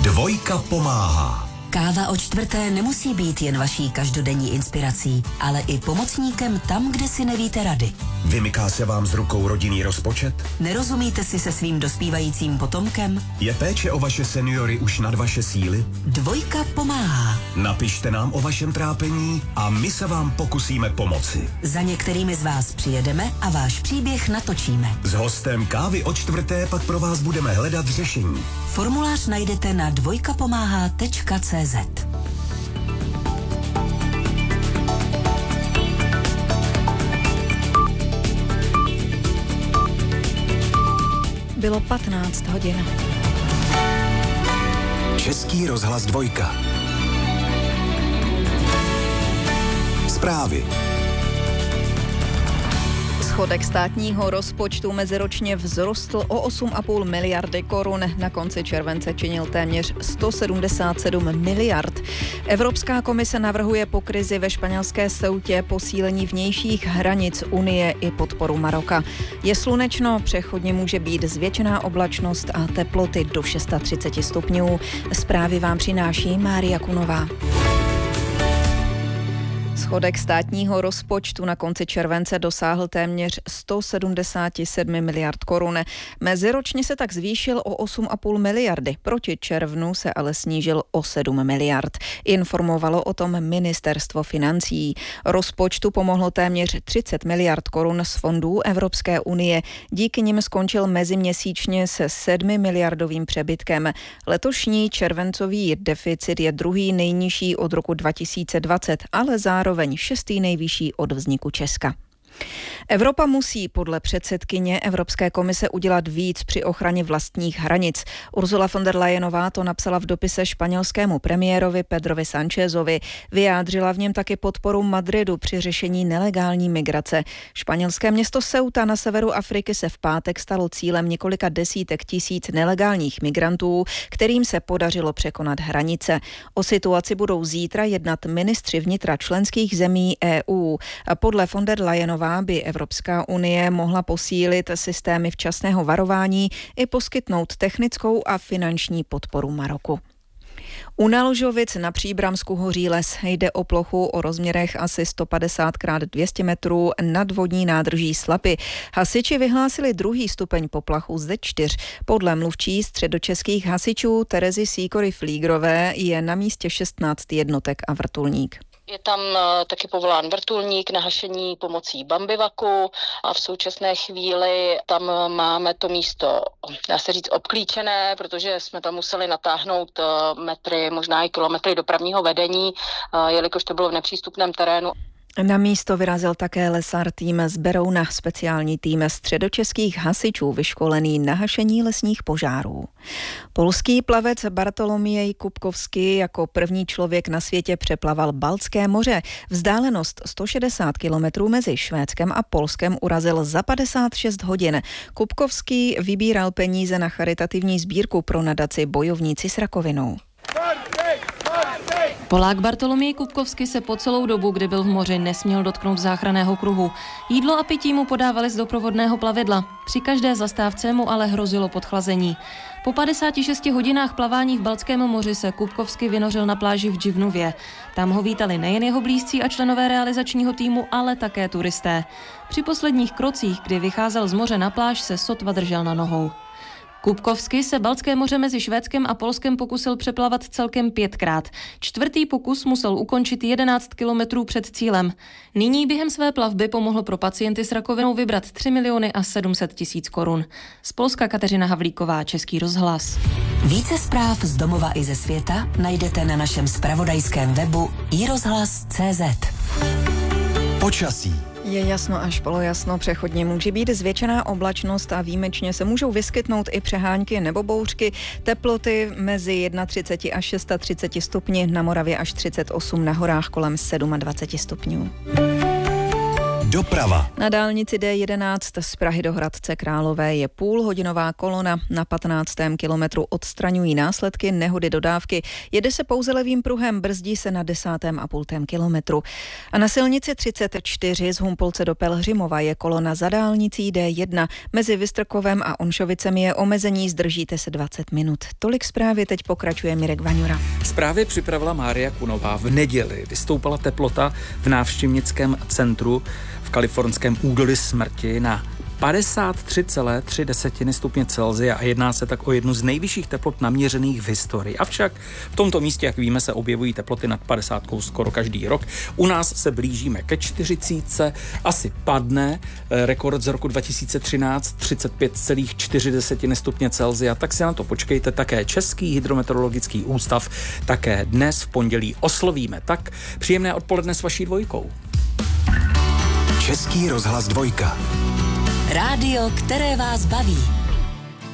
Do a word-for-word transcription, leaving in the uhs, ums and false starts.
Dvojka pomáhá. Káva o čtvrté nemusí být jen vaší každodenní inspirací, ale i pomocníkem tam, kde si nevíte rady. Vymyká se vám z rukou rodinný rozpočet? Nerozumíte si se svým dospívajícím potomkem? Je péče o vaše seniory už nad vaše síly? Dvojka pomáhá. Napište nám o vašem trápení a my se vám pokusíme pomoci. Za některými z vás přijedeme a váš příběh natočíme. S hostem Kávy o čtvrté pak pro vás budeme hledat řešení. Formulář najdete na dvojkapomáhá tečka cé zet. Bylo patnáct hodin. Český rozhlas dvojka. Zprávy. Schodek státního rozpočtu meziročně vzrostl o osm a půl miliardy korun. Na konci července činil téměř sto sedmdesát sedm miliard. Evropská komise navrhuje po krizi ve španělské Ceutě posílení vnějších hranic Unie i podporu Maroka. Je slunečno, přechodně může být zvětšená oblačnost a teploty do třicet šest stupňů. Zprávy vám přináší Mária Kunová. Schodek státního rozpočtu na konci července dosáhl téměř sto sedmdesát sedm miliard korun. Meziročně se tak zvýšil o osm a půl miliardy. Proti červnu se ale snížil o sedm miliard. Informovalo o tom ministerstvo financí. Rozpočtu pomohlo téměř třicet miliard korun z fondů Evropské unie. Díky nim skončil meziměsíčně se sedmi miliardovým přebytkem. Letošní červencový deficit je druhý nejnižší od roku dva tisíce dvacet, ale zároveň šestý nejvyšší od vzniku Česka. Evropa musí podle předsedkyně Evropské komise udělat víc při ochraně vlastních hranic. Ursula von der Leyenová to napsala v dopise španělskému premiérovi Pedrovi Sánchezovi. Vyjádřila v něm taky podporu Madridu při řešení nelegální migrace. Španělské město Ceuta na severu Afriky se v pátek stalo cílem několika desítek tisíc nelegálních migrantů, kterým se podařilo překonat hranice. O situaci budou zítra jednat ministři vnitra členských zemí E U. Podle von der Leyenová by Evropská unie mohla posílit systémy včasného varování i poskytnout technickou a finanční podporu Maroku. U Nalžovic na Příbramsku hoří les. Jde o plochu o rozměrech asi sto padesát krát dvě stě metrů nad vodní nádrží Slapy. Hasiči vyhlásili druhý stupeň poplachu ze čtyř. Podle mluvčí středočeských hasičů Terezy Sýkory Flígrové je na místě šestnáct jednotek a vrtulník. Je tam taky povolán vrtulník na hašení pomocí bambivaku a v současné chvíli tam máme to místo, dá se říct, obklíčené, protože jsme tam museli natáhnout metry, možná i kilometry dopravního vedení, jelikož to bylo v nepřístupném terénu. Na místo vyrazil také lesár tým z Berouna, speciální tým středočeských hasičů vyškolený na hašení lesních požárů. Polský plavec Bartolomiej Kupkovský jako první člověk na světě přeplaval Baltské moře. Vzdálenost sto šedesát kilometrů mezi Švédskem a Polskem urazil za padesát šest hodin. Kupkovský vybíral peníze na charitativní sbírku pro nadaci Bojovníci s rakovinou. Polák Bartolomiej Kupkovský se po celou dobu, kdy byl v moři, nesměl dotknout záchranného kruhu. Jídlo a pití mu podávali z doprovodného plavidla. Při každé zastávce mu ale hrozilo podchlazení. Po padesáti šesti hodinách plavání v Baltském moři se Kupkovský vynořil na pláži v Dživnově. Tam ho vítali nejen jeho blízcí a členové realizačního týmu, ale také turisté. Při posledních krocích, kdy vycházel z moře na pláž, se sotva držel na nohou. Kupkovský se Baltské moře mezi Švédskem a Polskem pokusil přeplavat celkem pětkrát. Čtvrtý pokus musel ukončit jedenáct kilometrů před cílem. Nyní během své plavby pomohl pro pacienty s rakovinou vybrat tři miliony a sedm set tisíc korun. Z Polska Kateřina Havlíková, Český rozhlas. Více zpráv z domova i ze světa najdete na našem zpravodajském webu i rozhlas tečka cé zet. Počasí. Je jasno až polojasno, přechodně může být zvětšená oblačnost a výjimečně se můžou vyskytnout i přehánky nebo bouřky. Teploty mezi třicet jedna až třicet šest stupni, na Moravě až třicet osm, na horách kolem dvacet sedm stupňů. Doprava. Na dálnici D jedenáct z Prahy do Hradce Králové je půlhodinová kolona. Na patnáctém kilometru odstraňují následky nehody dodávky. Jede se pouze levým pruhem, brzdí se na desátém a půltém kilometru. A na silnici třicet čtyři z Humpolce do Pelhřimova je kolona za dálnicí D jedna. Mezi Vystrkovem a Onšovicemi je omezení, zdržíte se dvacet minut. Tolik zprávy, teď pokračuje Mirek Vaňura. Zprávy připravila Mária Kunová. V neděli vystoupala teplota v návštěvnickém centru v kalifornském údolí smrti na padesát tři celá tři stupně Celsia a jedná se tak o jednu z nejvyšších teplot naměřených v historii. Avšak v tomto místě, jak víme, se objevují teploty nad padesátkou skoro každý rok. U nás se blížíme ke čtyřicítce, asi padne rekord z roku dva tisíce třináct třicet pět celá čtyři stupně Celsia, tak si na to počkejte. Také Český hydrometeorologický ústav také dnes v pondělí oslovíme. Tak příjemné odpoledne s vaší dvojkou. Český rozhlas dvojka. Rádio, které vás baví.